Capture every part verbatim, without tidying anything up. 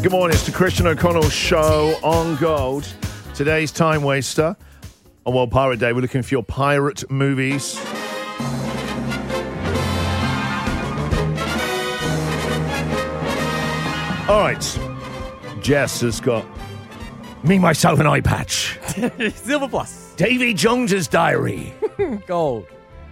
Good morning. It's the Christian O'Connell Show on Gold. Today's Time Waster. On World Pirate Day, we're looking for your pirate movies. All right. Jess has got Me, Myself and Eye Patch. Silver Plus. Davy Jones's Diary. Gold.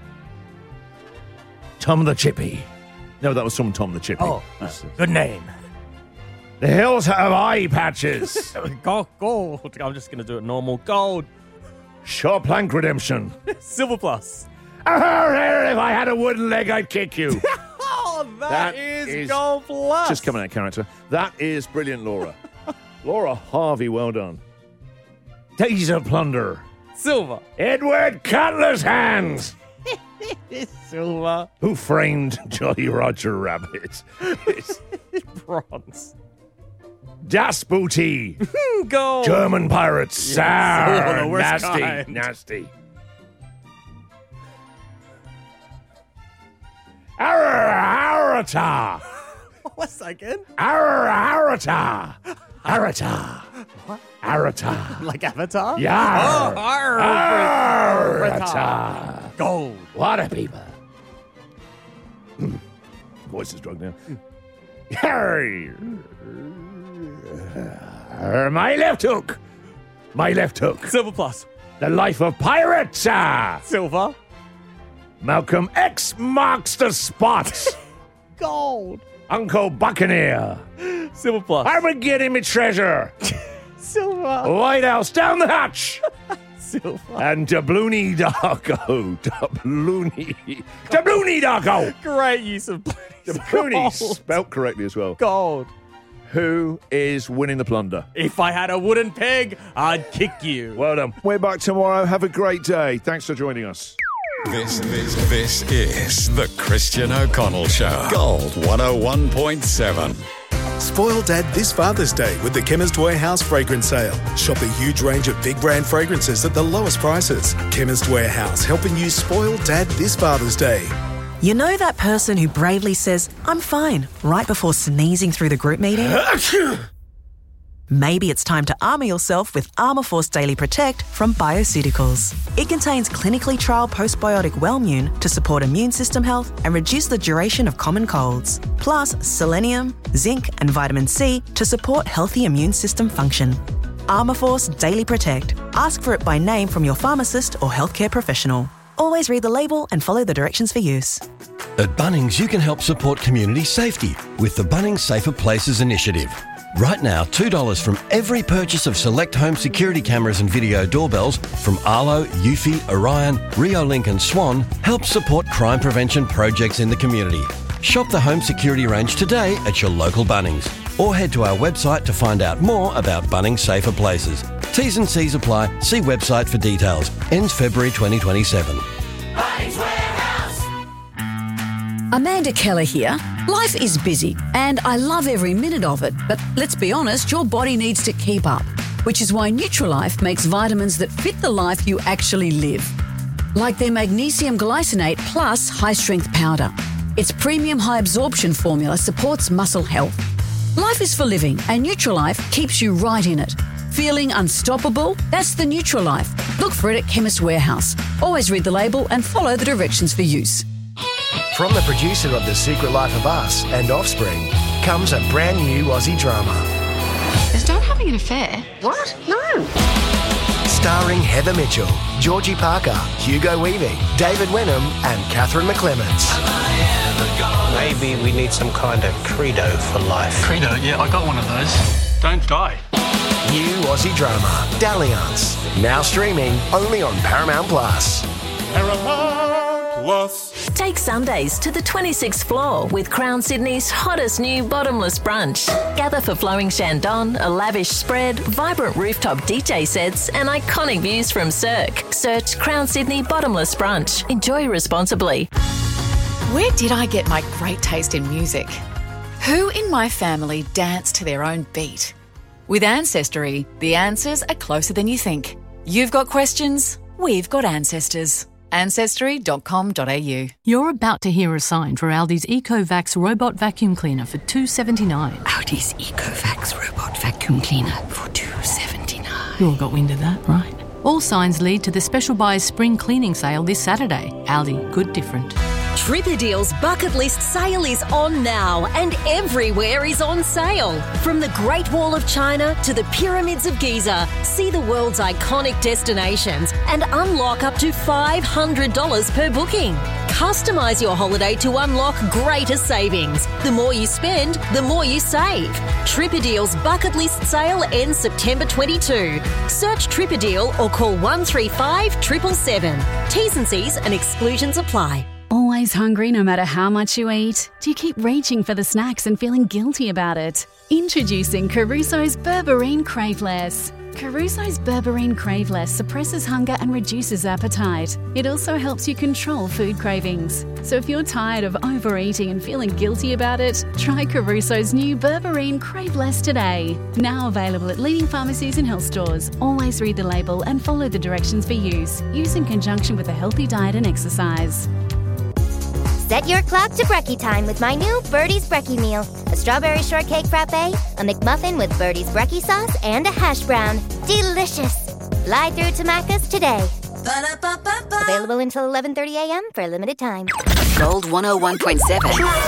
Tom the Chippy. No, that was from Tom the Chippy. Oh, uh, good name. The Hills Have Eye Patches. Gold. Gold. I'm just going to do it normal. Gold. Shaw Plank Redemption. Silver Plus. Oh, if I had a wooden leg, I'd kick you. Oh, that, That is, is Gold Plus. Just coming out of character. That is brilliant, Laura. Laura Harvey, well done. Days of Plunder. Silver. Edward Cutler's Hands. Silver. Who Framed Jolly Roger Rabbit? It's Bronze. Das Booty. Gold. German pirates. Yes. Sour. Oh, the worst nasty. kind. Nasty. Arata. What's that again? Arata. Arata. What? Arata. Like Avatar? Yar. Oh, ar- Arata. Gold. What a people. Voice is drunk now. Harry. My left hook. My left hook. Silver Plus. The Life of Pirates. Ah. Silver. Malcolm X marks the spot. Gold. Uncle Buccaneer. Silver Plus. Armageddon me treasure. Silver. White House down the hatch. Silver. And Doubloony Darko. Doubloony. Doubloony Darko. Great use of Doubloony Gold. spelt correctly as well. Gold. Who is winning the plunder? If I had a wooden peg, I'd kick you. Well done. We're back tomorrow. Have a great day. Thanks for joining us. This, this, this is the Christian O'Connell Show. Gold one oh one point seven. Spoil Dad this Father's Day with the Chemist Warehouse fragrance sale. Shop a huge range of big brand fragrances at the lowest prices. Chemist Warehouse, helping you spoil Dad this Father's Day. You know that person who bravely says, "I'm fine," right before sneezing through the group meeting? Maybe it's time to armour yourself with Armourforce Daily Protect from Bioceuticals. It contains clinically trialled postbiotic Wellmune to support immune system health and reduce the duration of common colds. Plus, selenium, zinc and vitamin C to support healthy immune system function. Armourforce Daily Protect. Ask for it by name from your pharmacist or healthcare professional. Always read the label and follow the directions for use. At Bunnings, you can help support community safety with the Bunnings Safer Places initiative. Right now, two dollars from every purchase of select home security cameras and video doorbells from Arlo, Eufy, Orion, Riolink and Swan helps support crime prevention projects in the community. Shop the home security range today at your local Bunnings or head to our website to find out more about Bunnings Safer Places. T's and C's apply. See website for details. Ends February twenty twenty-seven. Bunnings Warehouse. Amanda Keller here. Life is busy and I love every minute of it, but let's be honest, your body needs to keep up, which is why Nutralife makes vitamins that fit the life you actually live. Like their magnesium glycinate plus high-strength powder. Its premium high-absorption formula supports muscle health. Life is for living and Nutralife keeps you right in it. Feeling unstoppable? That's the Nutralife. Look for it at Chemist Warehouse. Always read the label and follow the directions for use. From the producer of The Secret Life of Us and Offspring comes a brand new Aussie drama. Is Dad having an affair? What? No. Starring Heather Mitchell, Georgie Parker, Hugo Weaving, David Wenham and Catherine McClements. Maybe we need some kind of credo for life. Credo? Yeah, I got one of those. Don't die. New Aussie drama, Dalliance. Now streaming only on Paramount Plus. Paramount Plus. Take Sundays to the twenty-sixth floor with Crown Sydney's hottest new bottomless brunch. Gather for flowing Shandon, a lavish spread, vibrant rooftop D J sets and iconic views from Cirque. Search Crown Sydney Bottomless Brunch. Enjoy responsibly. Where did I get my great taste in music? Who in my family danced to their own beat? With Ancestry, the answers are closer than you think. You've got questions, we've got ancestors. ancestry dot com dot a u. You're about to hear a sign for Aldi's EcoVax robot vacuum cleaner for two dollars seventy-nine. Aldi's EcoVax robot vacuum cleaner for two dollars seventy-nine. You all got wind of that, right? All signs lead to the Special Buys Spring Cleaning Sale this Saturday. Aldi, good different. Tripperdeal's bucket list sale is on now and everywhere is on sale. From the Great Wall of China to the Pyramids of Giza, see the world's iconic destinations and unlock up to five hundred dollars per booking. Customise your holiday to unlock greater savings. The more you spend, the more you save. Tripperdeal's bucket list sale ends September twenty-second. Search Tripperdeal or call one three five seven seven seven. T's and C's and exclusions apply. Always hungry no matter how much you eat? Do you keep reaching for the snacks and feeling guilty about it? Introducing Caruso's Berberine Craveless. Caruso's Berberine Craveless suppresses hunger and reduces appetite. It also helps you control food cravings. So if you're tired of overeating and feeling guilty about it, try Caruso's new Berberine Craveless today. Now available at leading pharmacies and health stores. Always read the label and follow the directions for use. Use in conjunction with a healthy diet and exercise. Set your clock to brekkie time with my new Birdie's Brekkie Meal. A strawberry shortcake frappe, a McMuffin with Birdie's Brekkie sauce, and a hash brown. Delicious! Fly through to Macca's today. Ba-da-ba-ba-ba. Available until eleven thirty a.m. for a limited time. Gold one oh one point seven.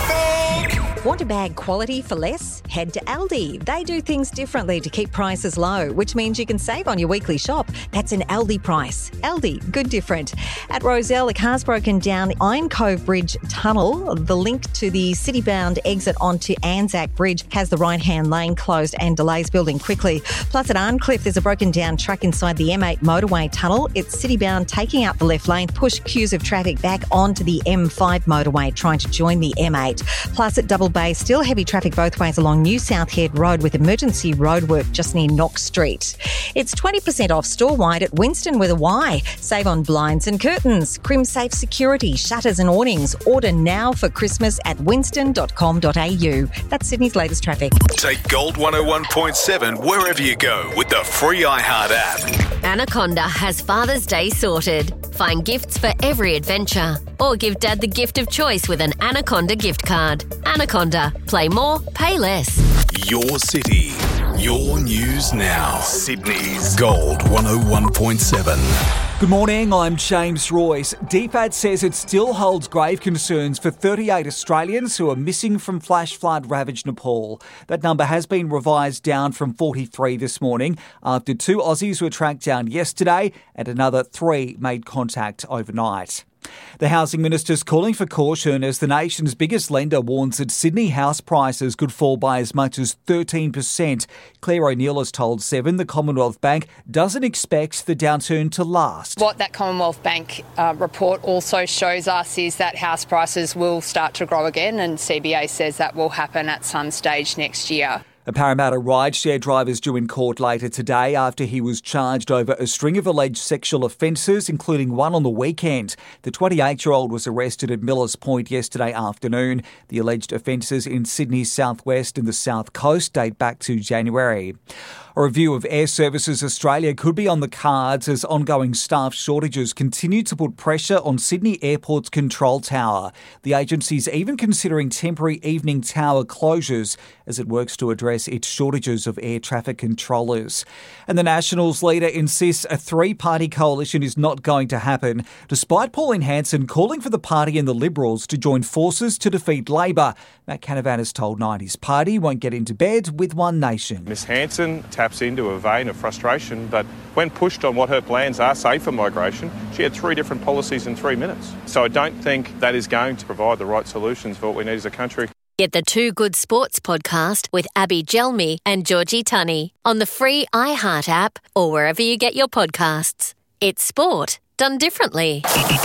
Want a bag quality for less? Head to Aldi. They do things differently to keep prices low, which means you can save on your weekly shop. That's an Aldi price. Aldi, good different. At Roselle, a car's broken down Iron Cove Bridge tunnel. The link to the city-bound exit onto Anzac Bridge has the right-hand lane closed and delays building quickly. Plus at Arncliffe, there's a broken down truck inside the M eight motorway tunnel. It's city-bound, taking out the left lane, push queues of traffic back onto the M five motorway, trying to join the M eight. Plus at Double Bay, still heavy traffic both ways along New South Head Road with emergency roadwork just near Knox Street. It's twenty percent off store-wide at Winston with a Y. Save on blinds and curtains, Crimsafe security, shutters and awnings. Order now for Christmas at winston dot com dot a u. That's Sydney's latest traffic. Take Gold one oh one point seven wherever you go with the free iHeart app. Anaconda has Father's Day sorted. Find gifts for every adventure. Or give Dad the gift of choice with an Anaconda gift card. Anaconda. Play more, pay less. Your city, your news now. Sydney's Gold one oh one point seven. Good morning, I'm James Royce. D P A D says it still holds grave concerns for thirty-eight Australians who are missing from flash flood ravaged Nepal. That number has been revised down from forty-three this morning after two Aussies were tracked down yesterday and another three made contact overnight. The Housing Minister's calling for caution as the nation's biggest lender warns that Sydney house prices could fall by as much as thirteen percent. Claire O'Neill has told Seven the Commonwealth Bank doesn't expect the downturn to last. What that Commonwealth Bank uh, report also shows us is that house prices will start to grow again, and C B A says that will happen at some stage next year. A Parramatta rideshare driver is due in court later today after he was charged over a string of alleged sexual offences, including one on the weekend. The twenty-eight-year-old was arrested at Millers Point yesterday afternoon. The alleged offences in Sydney's southwest and the south coast date back to January. A review of Air Services Australia could be on the cards as ongoing staff shortages continue to put pressure on Sydney Airport's control tower. The agency's even considering temporary evening tower closures as it works to address its shortages of air traffic controllers. And the Nationals leader insists a three-party coalition is not going to happen, despite Pauline Hanson calling for the party and the Liberals to join forces to defeat Labor. Matt Canavan has told Nine his party won't get into bed with One Nation. Miss Hanson taps into a vein of frustration, but when pushed on what her plans are, say for migration, she had three different policies in three minutes. So I don't think that is going to provide the right solutions for what we need as a country. Get the Two Good Sports podcast with Abby Gelmi and Georgie Tunney on the free iHeart app or wherever you get your podcasts. It's sport done differently.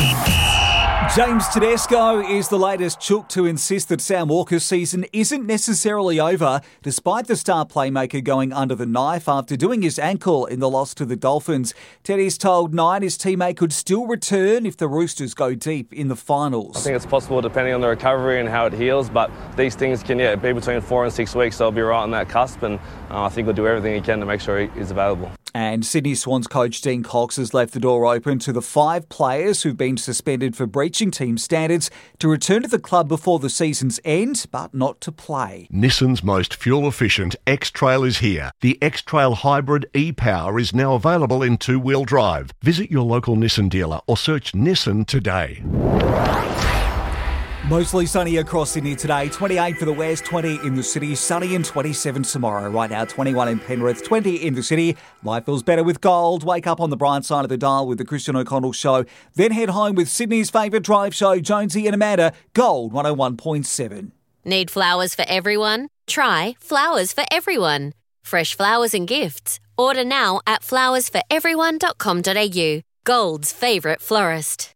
James Tedesco is the latest chook to insist that Sam Walker's season isn't necessarily over, despite the star playmaker going under the knife after doing his ankle in the loss to the Dolphins. Teddy's told Nine his teammate could still return if the Roosters go deep in the finals. I think it's possible depending on the recovery and how it heals, but these things can yeah, be between four and six weeks, so I'll be right on that cusp, and uh, I think we'll do everything he can to make sure he is available. And Sydney Swans coach Dean Cox has left the door open to the five players who've been suspended for breaching team standards to return to the club before the season's end, but not to play. Nissan's most fuel-efficient X-Trail is here. The X-Trail Hybrid e-Power is now available in two-wheel drive. Visit your local Nissan dealer or search Nissan today. Mostly sunny across Sydney today. twenty-eight for the west, twenty in the city, sunny and twenty-seven tomorrow. Right now, twenty-one in Penrith, twenty in the city. Life feels better with gold. Wake up on the bright side of the dial with the Christian O'Connell Show. Then head home with Sydney's favourite drive show, Jonesy and Amanda, Gold one oh one point seven. Need flowers for everyone? Try Flowers for Everyone. Fresh flowers and gifts. Order now at flowers for everyone dot com dot a u. Gold's favourite florist.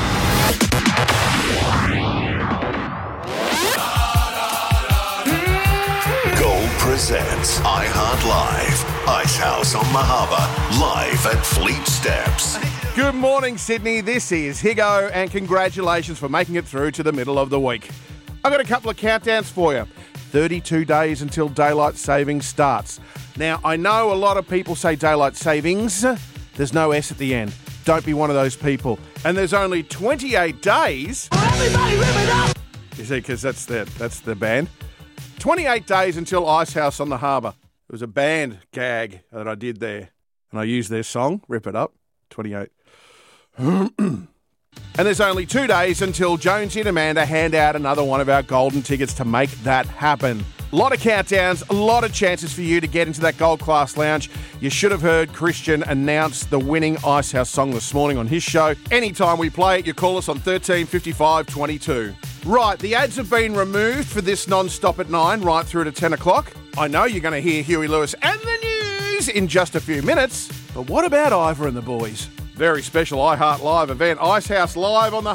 Presents iHeart Live. Icehouse on the Harbour, live at Fleet Steps. Good morning, Sydney. This is Higo, and congratulations for making it through to the middle of the week. I've got a couple of countdowns for you. thirty-two days until daylight savings starts. Now, I know a lot of people say daylight savings. There's no S at the end. Don't be one of those people. And there's only twenty-eight days. Everybody rip it up! You see, because that's the, that's the band. twenty-eight days until Icehouse on the Harbour. It was a band gag that I did there. And I used their song, Rip It Up, twenty-eight. And there's only two days until Jonesy and Amanda hand out another one of our golden tickets to make that happen. A lot of countdowns, a lot of chances for you to get into that Gold Class Lounge. You should have heard Christian announce the winning Icehouse song this morning on his show. Anytime we play it, you call us on thirteen fifty-five twenty-two. Right, the ads have been removed for this non-stop at nine, right through to ten o'clock. I know you're going to hear Huey Lewis and the news in just a few minutes, but what about Ivor and the boys? Very special iHeart Live event, Icehouse Live on the